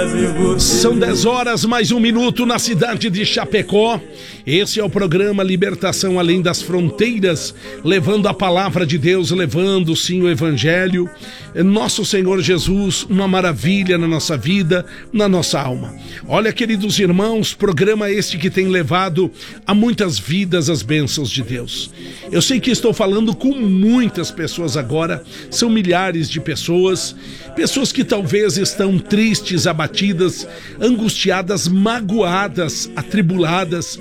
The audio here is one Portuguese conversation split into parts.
São 10 horas mais um minuto na cidade de Chapecó. Esse é o programa Libertação Além das Fronteiras, levando a palavra de Deus, levando sim o Evangelho. Nosso Senhor Jesus, uma maravilha na nossa vida, na nossa alma. Olha, queridos irmãos, programa este que tem levado a muitas vidas as bênçãos de Deus. Eu sei que estou falando com muitas pessoas agora, são milhares de pessoas que talvez estão tristes, abatidas, angustiadas, magoadas, atribuladas,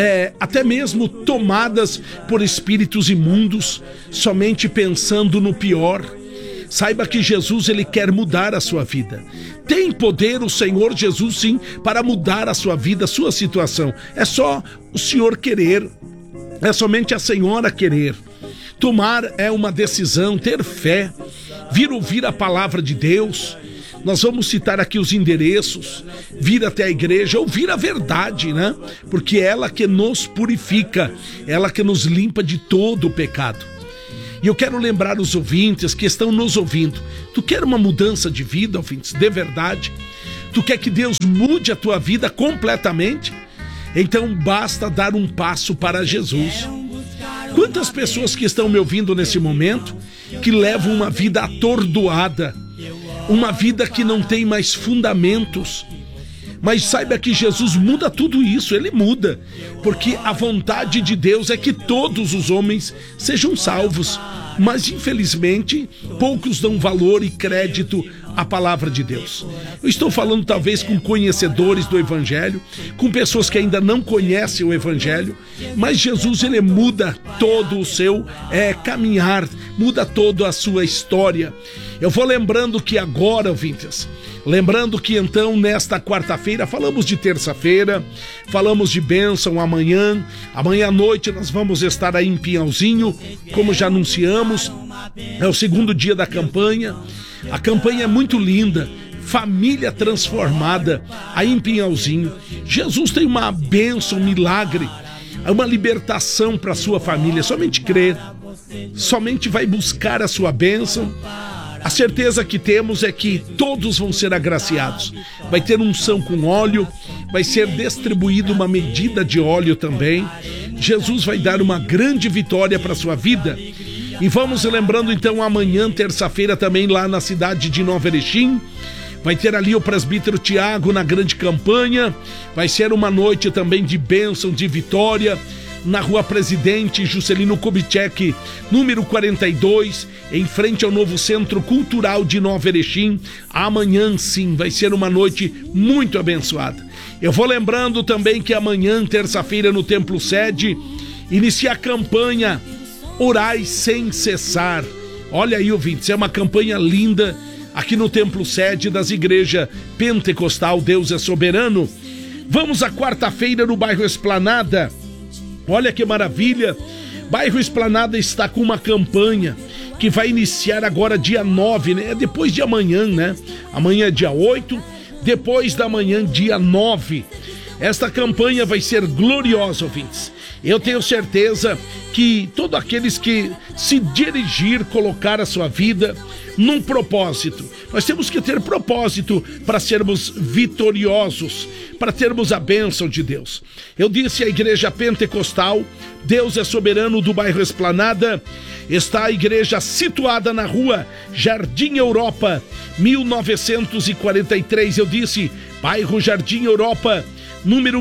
até mesmo tomadas por espíritos imundos, somente pensando no pior. Saiba que Jesus, ele quer mudar a sua vida. Tem poder o Senhor Jesus, sim, para mudar a sua vida, a sua situação. É só o Senhor querer, é somente a Senhora querer. Tomar é uma decisão, ter fé, vir ouvir a palavra de Deus. Nós vamos citar aqui os endereços, vir até a igreja, ouvir a verdade, né? Porque é ela que nos purifica, ela que nos limpa de todo o pecado. E eu quero lembrar os ouvintes que estão nos ouvindo. Tu quer uma mudança de vida, ouvintes, de verdade? Tu quer que Deus mude a tua vida completamente? Então basta dar um passo para Jesus. Quantas pessoas que estão me ouvindo nesse momento que levam uma vida atordoada, uma vida que não tem mais fundamentos? Mas saiba que Jesus muda tudo isso, ele muda, porque a vontade de Deus é que todos os homens sejam salvos, mas infelizmente poucos dão valor e crédito à palavra de Deus. Eu estou falando talvez com conhecedores do Evangelho, com pessoas que ainda não conhecem o Evangelho, mas Jesus, ele muda todo o seu caminhar, muda toda a sua história. Eu vou lembrando que agora, ouvintes, lembrando que então nesta quarta-feira, falamos de terça-feira, falamos de bênção amanhã à noite nós vamos estar aí em Pinhalzinho, como já anunciamos, é o segundo dia da campanha. A campanha é muito linda, família transformada aí em Pinhalzinho. Jesus tem uma bênção, um milagre, uma libertação para a sua família. Somente crer, somente vai buscar a sua bênção. A certeza que temos é que todos vão ser agraciados. Vai ter unção com óleo, vai ser distribuída uma medida de óleo também. Jesus vai dar uma grande vitória para a sua vida. E vamos lembrando então amanhã, terça-feira, também lá na cidade de Nova Erechim. Vai ter ali o presbítero Tiago na grande campanha. Vai ser uma noite também de bênção, de vitória, na rua Presidente Juscelino Kubitschek, número 42, em frente ao novo Centro Cultural de Nova Erechim. Amanhã sim, vai ser uma noite muito abençoada. Eu vou lembrando também que amanhã, terça-feira, no Templo Sede, inicia a campanha Orai Sem Cessar. Olha aí, ouvintes, é uma campanha linda aqui no Templo Sede das Igrejas Pentecostal Deus é Soberano. Vamos à quarta-feira no bairro Esplanada. Olha que maravilha, bairro Esplanada está com uma campanha que vai iniciar agora dia 9, né? Depois de amanhã, né? Amanhã é dia 8, depois da manhã, dia 9. Esta campanha vai ser gloriosa, ouvintes. Eu tenho certeza que todos aqueles que se dirigir, colocar a sua vida num propósito. Nós temos que ter propósito para sermos vitoriosos, para termos a bênção de Deus. Eu disse a igreja pentecostal, Deus é Soberano do bairro Esplanada, está a igreja situada na rua Jardim Europa, 1943. Eu disse, bairro Jardim Europa, número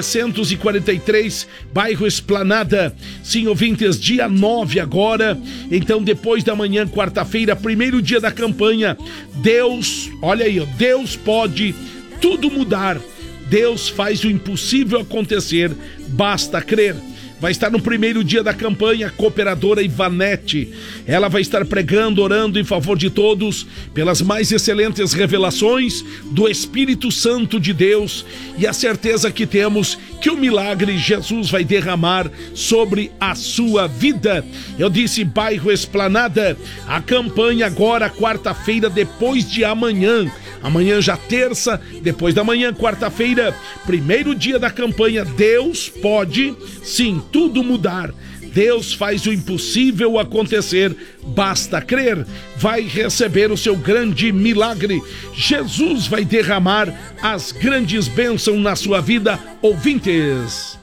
1943, bairro Esplanada. Sim, ouvintes, dia 9 agora, então depois da manhã, quarta-feira, primeiro dia da campanha. Deus, olha aí, Deus pode tudo mudar. Deus faz o impossível acontecer, basta crer. Vai estar no primeiro dia da campanha a cooperadora Ivanete. Ela vai estar pregando, orando em favor de todos, pelas mais excelentes revelações do Espírito Santo de Deus, e a certeza que temos que o milagre Jesus vai derramar sobre a sua vida. Eu disse bairro Esplanada, a campanha agora quarta-feira, depois de amanhã. Amanhã já terça, depois da manhã, quarta-feira, primeiro dia da campanha. Deus pode, sim, tudo mudar. Deus faz o impossível acontecer, basta crer. Vai receber o seu grande milagre. Jesus vai derramar as grandes bênçãos na sua vida, ouvintes.